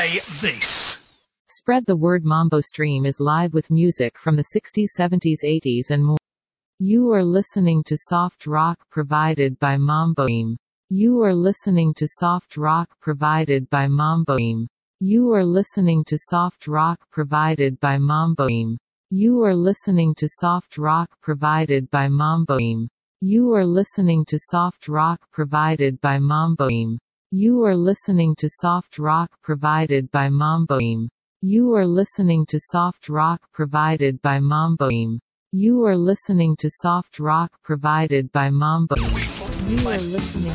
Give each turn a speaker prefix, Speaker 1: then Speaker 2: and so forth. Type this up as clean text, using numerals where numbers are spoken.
Speaker 1: say this.
Speaker 2: Spread the word. Mambo Stream is live with music from the 60s, 70s, 80s and more. You are listening to soft rock provided by Mambo Stream. You are listening to soft rock provided by Mambo Stream. You are listening to soft rock provided by Mambo Stream. You are listening to soft rock provided by Mambo Stream. You are listening to soft rock provided by Mambo Stream. You are listening to soft rock provided by Mambo Stream. You are listening to soft rock provided by Mambo Stream. You are listening to soft rock provided by Mambo Stream. You are listening